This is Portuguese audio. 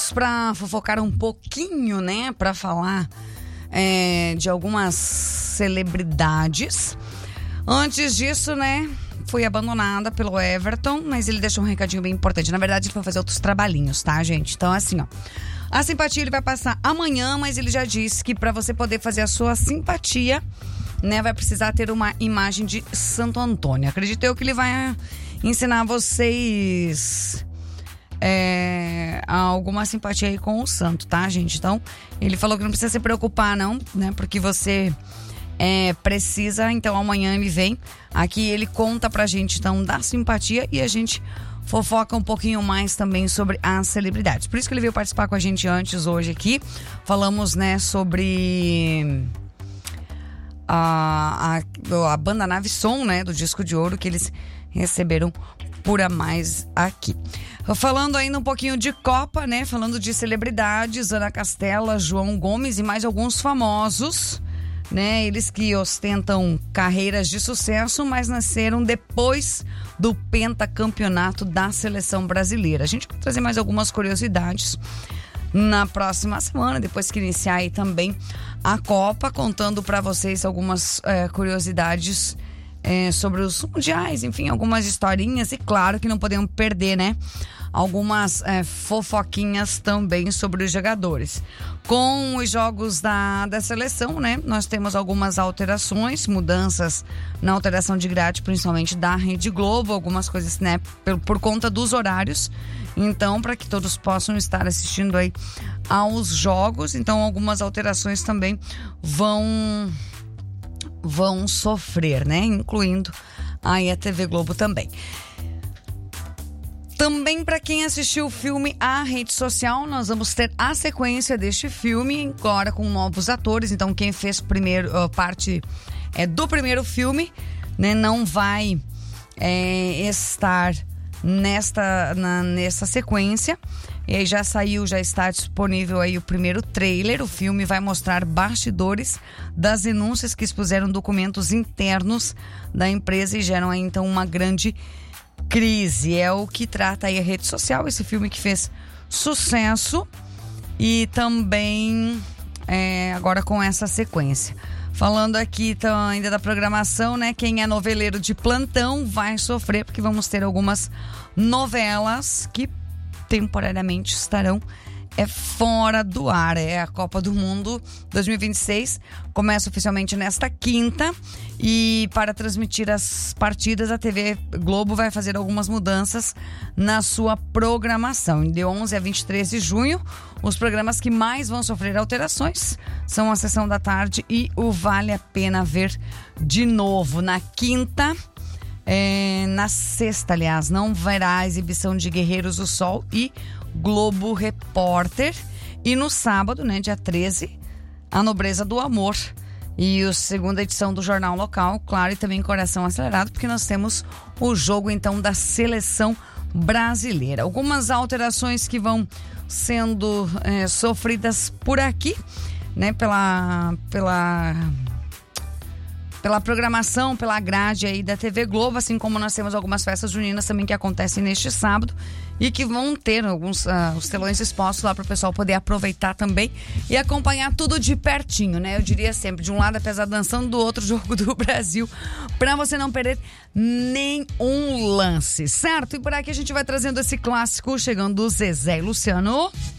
minutos para fofocar um pouquinho, né? Para falar de algumas celebridades. Antes disso, né? Foi abandonada pelo Everton, mas ele deixou um recadinho bem importante. Na verdade, ele foi fazer outros trabalhinhos, tá, gente? Então, assim, ó. A simpatia ele vai passar amanhã, mas ele já disse que para você poder fazer a sua simpatia, né, vai precisar ter uma imagem de Santo Antônio. Acredito eu que ele vai ensinar vocês alguma simpatia aí com o santo, tá, gente? Então, ele falou que não precisa se preocupar, não, né? Porque você precisa, então amanhã ele vem aqui, ele conta pra gente, então, da simpatia e a gente fofoca um pouquinho mais também sobre as celebridades. Por isso que ele veio participar com a gente antes hoje aqui. Falamos, né, sobre a banda Nave Som, né, do disco de ouro que eles receberam por a mais aqui. Falando ainda um pouquinho de Copa, né, falando de celebridades, Ana Castela, João Gomes e mais alguns famosos, né, eles que ostentam carreiras de sucesso, mas nasceram depois do pentacampeonato da seleção brasileira. A gente vai trazer mais algumas curiosidades na próxima semana, depois que iniciar aí também a Copa, contando para vocês algumas curiosidades sobre os mundiais, enfim, algumas historinhas e claro que não podemos perder, né? Algumas fofoquinhas também sobre os jogadores. Com os jogos da seleção, né? Nós temos algumas alterações, mudanças na alteração de grade, principalmente da Rede Globo, algumas coisas, né? Por conta dos horários. Então, para que todos possam estar assistindo aí aos jogos. Então, algumas alterações também vão sofrer, né? Incluindo aí a TV Globo também. Também para quem assistiu o filme A Rede Social, nós vamos ter a sequência deste filme, agora com novos atores. Então quem fez parte do primeiro filme, né, não vai estar nessa sequência. E aí já está disponível aí o primeiro trailer. O filme vai mostrar bastidores das denúncias que expuseram documentos internos da empresa e geram aí então uma grande crise. É o que trata aí a Rede Social, esse filme que fez sucesso e também agora com essa sequência. Falando aqui então, ainda da programação, né? Quem é noveleiro de plantão vai sofrer, porque vamos ter algumas novelas que temporariamente estarão fora do ar. A Copa do Mundo 2026 começa oficialmente nesta quinta e para transmitir as partidas a TV Globo vai fazer algumas mudanças na sua programação. De 11 a 23 de junho, os programas que mais vão sofrer alterações são a Sessão da Tarde e o Vale a Pena Ver de Novo. Na quinta, na sexta, aliás, não haverá a exibição de Guerreiros do Sol e Globo Repórter. E no sábado, né, dia 13, A Nobreza do Amor e a segunda edição do Jornal Local, claro, e também Coração Acelerado, porque nós temos o jogo então da seleção brasileira. Algumas alterações que vão sendo sofridas por aqui, né, pela programação, pela grade aí da TV Globo, assim como nós temos algumas festas juninas também que acontecem neste sábado e que vão ter alguns os telões expostos lá para o pessoal poder aproveitar também e acompanhar tudo de pertinho, né? Eu diria sempre, de um lado a Pesada dançando, do outro Jogo do Brasil, para você não perder nenhum lance, certo? E por aqui a gente vai trazendo esse clássico, chegando o Zezé e Luciano.